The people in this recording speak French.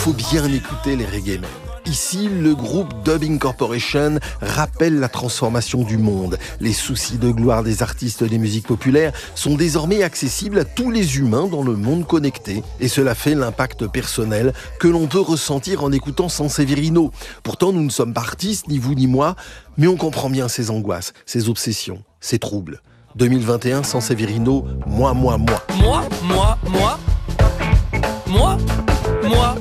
faut bien écouter les reggae men. Ici, le groupe Dubbing Corporation rappelle la transformation du monde. Les soucis de gloire des artistes des musiques populaires sont désormais accessibles à tous les humains dans le monde connecté. Et cela fait l'impact personnel que l'on peut ressentir en écoutant Sanseverino. Pourtant, nous ne sommes pas artistes, ni vous ni moi, mais on comprend bien ses angoisses, ses obsessions, ses troubles. 2021, Sanseverino, moi. Moi,